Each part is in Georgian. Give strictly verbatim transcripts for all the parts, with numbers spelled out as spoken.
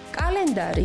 კალენდარი.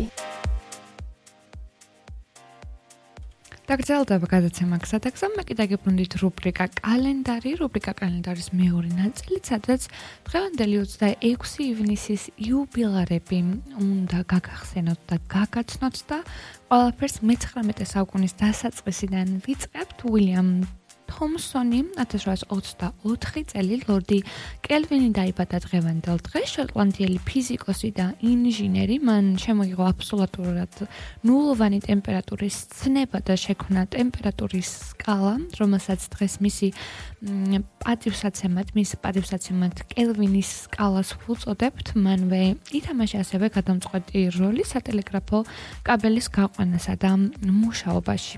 დაგრძელდება გადაცემა გზადაგზა, მე კიდე გიბრუნდით რუბრიკა კალენდარი, რუბრიკა კალენდარის მეორე ნაწილი, სადაც დღევანდელი ოცდაექვსი ივნისის იუბილარები უნდა გაგახსენოთ და გაგაცნოთ და ყველაფერს მეცხრამეტე საუკუნის დასაწყისიდან ვიწყებთ. უილიამ თომსონი ათას რვაას ოცდაოთხი წელი ლორდი კელვინი დაიბადა დღევანდელ დღეს, შოტლანდიელი ფიზიკოსი და ინჟინერი. მან შემოიღო აბსოლუტურად ნულოვანი ტემპერატურის ცნება და შექმნა ტემპერატურის სკალა, რომელსაც დღეს მისი პატივსაცემად, მის პატივსაცემად კელვინის სკალას ვუწოდებთ. მანვე ითამაშა ასევე გადამწყვეტი როლი სატელეგრაფო კაბელის გაყვანასა და მუშაობაში.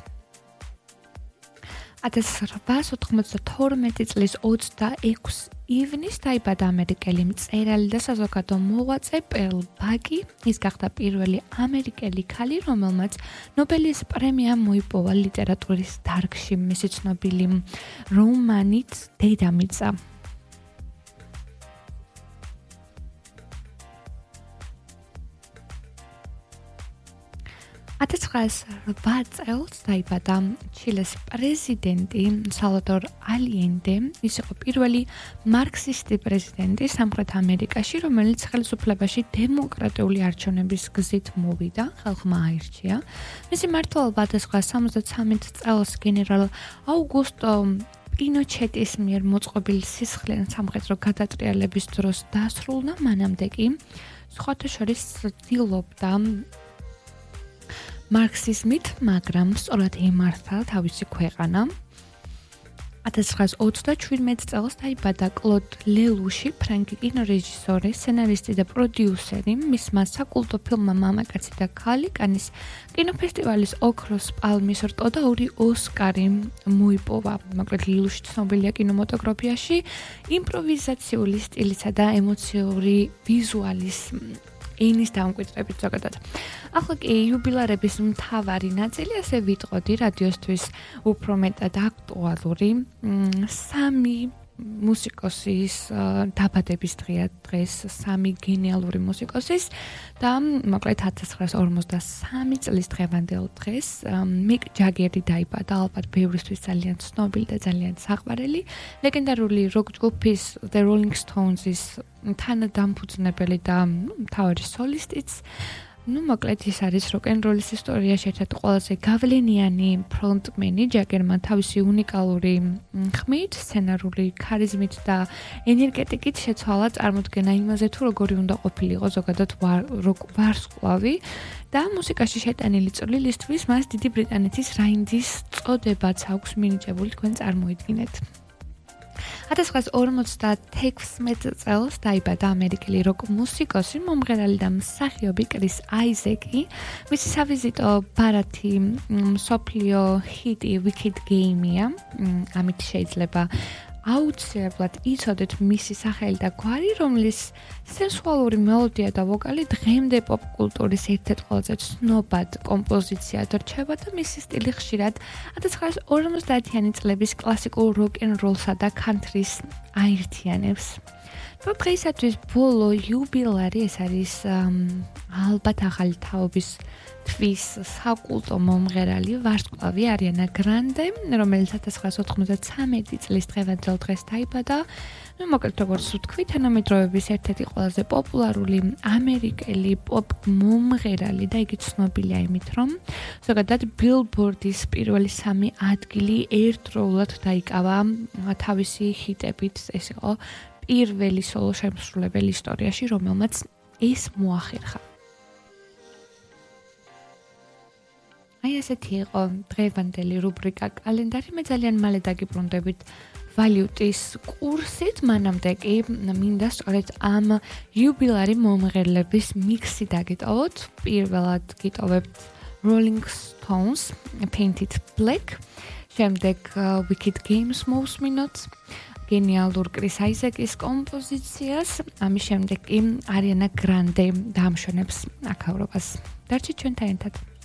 ათას რვაას ოთხმოცდათორმეტი წლის ოცდაექვსი ივნის დაიბადა ამერიკელი მწერალი და საზოგადო მოღვაწე პერლ ბაკი. ის გახდა პირველი ამერიკელი ქალი, რომელმაც ნობელის პრემია მოიპოვა ლიტერატურის დარგში. მისი ცნობილი რომანით დედამიწა. ათას ცხრაას რვა წელს დაიბადა ჩილეს პრეზიდენტი სალვადორ ალიენდე. ის იყო პირველი მარქსისტი პრეზიდენტი სამხრეთ ამერიკაში, რომელიც ხელისუფლებაში დემოკრატიული არჩევნების გზით მოვიდა, ხალხმა აირჩია. მისი მმართველობა ათას ცხრაას სამოცდათრამეტ წელს გენერალ აუგუსტო პინოჩეტის მიერ მოწყობილი სისხლიან სამხედრო გადატრიალების დროს დასრულდა. მანამდე კი სხვათა შორის ცდილობდა მარქსიზმით, მაგრამ სწორად ემართა თავისი ქვეყანა. ათას ცხრაას ოცდაჩვიდმეტ წელს დაიბადა კლოდ ლელუში, ფრანკი კინორეჟისორი, სცენარისტი და პროდიუსერი. მისმა საკულტო ფილმმა მამაკაცი და ქალი კანის კინოფესტივალის ოქროს პალმის რტო და ორი ოსკარი მოიპოვა. მოკლედ ლელუში ცნობილია კინემატოგრაფიაში იმპროვიზაციული სტილისა და ემოციური ვიზუალის ენის დამკვიდრებით ზოგადად. ახლა კი იუბილარების მთავარი ნაწილი, ასე ვიტყოდი, რადიოსთვის უფრო მეტად აქტუალური. სამი მუსიკოსის დაბადების დღეა დღეს, სამი გენიალური მუსიკოსის და მოკლედ ათას ცხრაას ორმოცდასამი წლის დღევანდელ დღეს მიკ ჯაგერი დაიბადა, ალბათ ბევრისთვის ძალიან ცნობილი და ძალიან საყვარელი, ლეგენდარული როკ ჯგუფის The Rolling Stones-ის თანადამფუძნებელი და მთავარი სოლისტიც. ნუ მოკლედ ის არის როკ-ენ-როლის ისტორიაში ერთ-ერთი ყველაზე გავლენიანი ფრონტმენი. ჯაგერმა თავისი უნიკალური ხმით, სცენარული ქარიზმით და ენერგეტიკით შეცვალა წარმოდგენა იმაზე, თუ როგორი უნდა ყოფილიყო ზოგადად როკ ვარსკვლავი და მუსიკაში შეტანილი წვლილისთვის მას დიდი ბრიტანეთის რაინდის წოდებაც აქვს მინიჭებული, თქვენ წარმოიდგინეთ. ათას ცხრაას ორმოცდათექვსმეტ წელს დაიბადა ამერიკელი როკ მუსიკოსი, მომღერალი და მსახიობი კრის აიზეკი. მისი სავიზიტო ბარათი მსოფლიო ჰიტი Wicked Game-ია. ამით შეიძლება აუცილებლად იცოდეთ მისი სახელი და გვარი, რომლის სენსუალური მელოდია და ვოკალი დღემდე პოპ კულტურის ერთ-ერთ ყველაზე ცნობად კომპოზიციად რჩება და მისი სტილი ხშირად ათას ცხრაას ორმოცდაათიანი წლების კლასიკურ როკ-ენ-როლსა და ქანთრის აერთიანებს. დღეისათვის ბოლო იუბილარი ეს არის ალბათ ახალი თაობის თვის საკულტო მომღერალი ვარსკვლავი არიანა გრანდე, რომელიც ათას ცხრაას ოთხმოცდათრამეტი წლის დღევანდელ დღეს დაიბადა. ნუ მოკლედ როგორც ვთქვი, თანამედროვეების ერთ-ერთი ყველაზე პოპულარული ამერიკელი პოპ მომღერალი და იგი ცნობილია იმით, რომ ზოგადად ბილბორდის პირველი სამი ადგილი ერთდროულად დაიკავა თავისი ჰიტებით. ეს იყო პირველი სოლო შემსრულებელი ისტორიაში, რომელმაც ეს მოახერხა. აი ესეთი იყო დღევანდელი რუბრიკა კალენდარი. მე ძალიან მალე დაგიბრუნდებით ვალუტის კურსით, მანამდე კი მინდა სწორედ ამ იუბილარი მომღერლების მიქსი დაგიტოვოთ. პირველად გიტოვებთ Rolling Stones, Painted Black, შემდეგ Wicked Games მოვსმინოთ, გენიალურ კრის აიზეკის კომპოზიციას, ამის შემდეგ კი არიანა გრანდე დაამშვენებს აქაურობას. დარჩით ჩვენთან ერთად.